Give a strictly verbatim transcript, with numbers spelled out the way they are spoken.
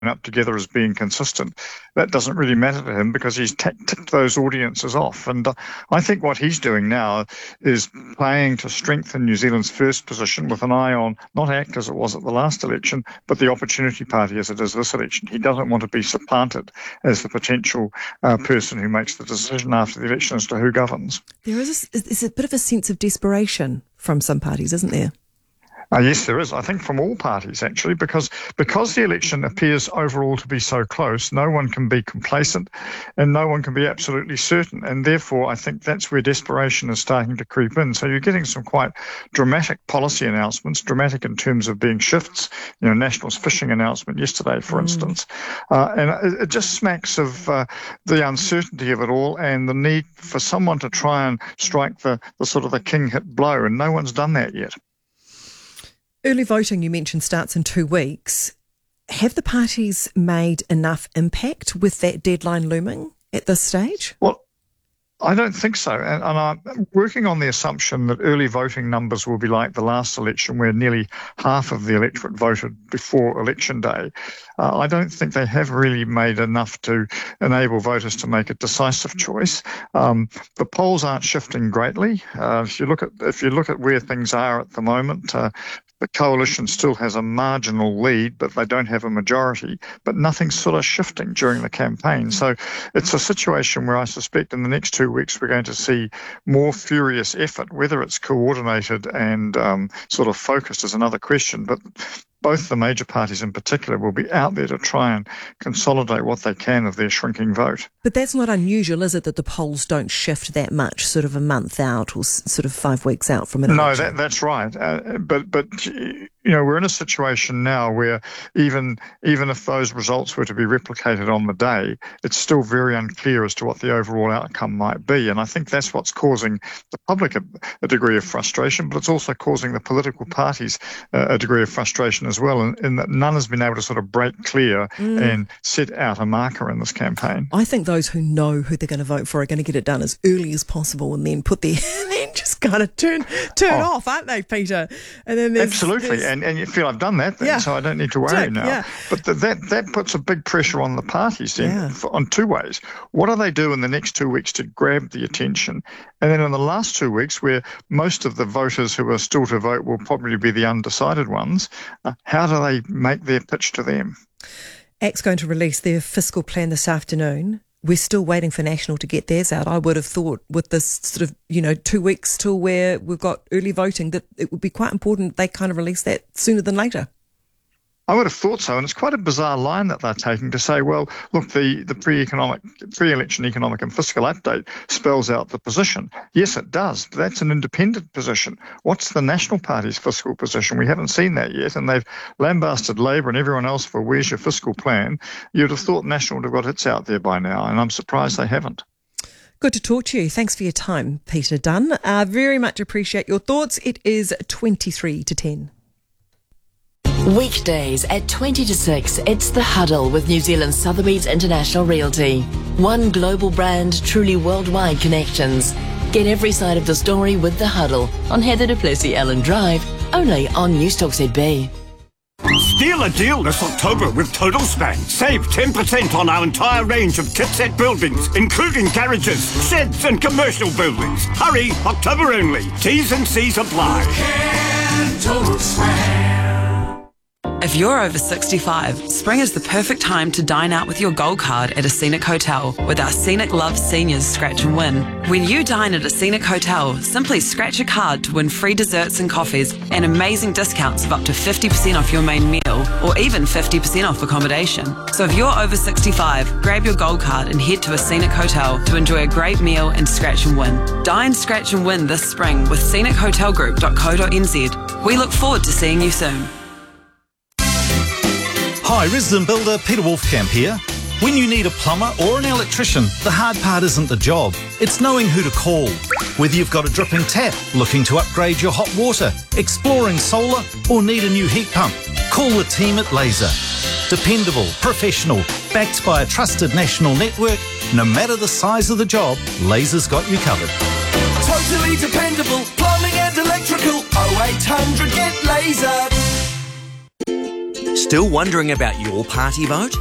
up together as being consistent. That doesn't really matter to him because he's t- ticked those audiences off. And uh, I think what he's doing now is playing to strengthen New Zealand's first position with an eye on not ACT as it was at the last election, but the Opportunity Party as it is this election. He doesn't want to be supplanted as the potential uh, person who makes the decision after the election as to who governs. There is a, is a bit of a sense of desperation from some parties, isn't there? Uh, yes, there is. I think from all parties, actually, because because the election appears overall to be so close, no one can be complacent and no one can be absolutely certain. And therefore, I think that's where desperation is starting to creep in. So you're getting some quite dramatic policy announcements, dramatic in terms of being shifts. You know, National's fishing announcement yesterday, for mm. instance. Uh, and it, it just smacks of uh, the uncertainty of it all and the need for someone to try and strike the, the sort of the king hit blow. And no one's done that yet. Early voting, you mentioned, starts in two weeks. Have the parties made enough impact with that deadline looming at this stage? Well, I don't think so. And, and I'm working on the assumption that early voting numbers will be like the last election where nearly half of the electorate voted before election day. Uh, I don't think they have really made enough to enable voters to make a decisive choice. Um, the polls aren't shifting greatly. Uh, if you look at if you look at where things are at the moment, uh, the coalition still has a marginal lead, but they don't have a majority. But nothing's sort of shifting during the campaign. So it's a situation where I suspect in the next two weeks we're going to see more furious effort. Whether it's coordinated and um, sort of focused is another question. But both the major parties in particular will be out there to try and consolidate what they can of their shrinking vote. But that's not unusual, is it, that the polls don't shift that much, sort of a month out or s- sort of five weeks out from an election? No, that, that's right. Uh, but, but you know, we're in a situation now where even even if those results were to be replicated on the day, it's still very unclear as to what the overall outcome might be. And I think that's what's causing the public a, a degree of frustration, but it's also causing the political parties uh, a degree of frustration as well, in, in that none has been able to sort of break clear mm. and set out a marker in this campaign. I think those who know who they're going to vote for are going to get it done as early as possible and then put their then just kind of turn turn oh. off, aren't they, Peter? And then there's, absolutely, there's, and and you feel I've done that then, yeah. so I don't need to worry Dick, now. Yeah. But the, that that puts a big pressure on the parties then yeah. for, on two ways. What do they do in the next two weeks to grab the attention? And then in the last two weeks, where most of the voters who are still to vote will probably be the undecided ones, uh, how do they make their pitch to them? ACT's going to release their fiscal plan this afternoon. We're still waiting for National to get theirs out. I would have thought with this sort of, you know, two weeks till where we've got early voting that it would be quite important they kind of release that sooner than later. I would have thought so, and it's quite a bizarre line that they're taking to say, well, look, the, the pre-economic, pre-election economic and fiscal update spells out the position. Yes, it does, but that's an independent position. What's the National Party's fiscal position? We haven't seen that yet, and they've lambasted Labour and everyone else for where's your fiscal plan. You'd have thought National would have got its out there by now, and I'm surprised they haven't. Good to talk to you. Thanks for your time, Peter Dunn. Uh, very much appreciate your thoughts. It is twenty-three to ten. Weekdays at twenty to six, it's The Huddle with New Zealand Sotheby's International Realty. One global brand, truly worldwide connections. Get every side of the story with The Huddle on Heather du Plessis Ellen Drive, only on Newstalk Z B. Steal a deal this October with Total Span. Save ten percent on our entire range of kitset buildings, including garages, sheds and commercial buildings. Hurry, October only. T's and C's apply. Total Span. If you're over sixty-five, spring is the perfect time to dine out with your Gold Card at a Scenic Hotel with our Scenic Love Seniors Scratch and Win. When you dine at a Scenic Hotel, simply scratch a card to win free desserts and coffees and amazing discounts of up to fifty percent off your main meal or even fifty percent off accommodation. So if you're over sixty-five, grab your Gold Card and head to a Scenic Hotel to enjoy a great meal and scratch and win. Dine, scratch and win this spring with scenic hotel group dot co dot n z. We look forward to seeing you soon. Hi, resident builder Peter Wolfcamp here. When you need a plumber or an electrician, the hard part isn't the job, it's knowing who to call. Whether you've got a dripping tap, looking to upgrade your hot water, exploring solar, or need a new heat pump, call the team at Laser. Dependable, professional, backed by a trusted national network, no matter the size of the job, Laser's got you covered. Totally dependable, plumbing and electrical, oh eight hundred get Laser. Still wondering about your party vote?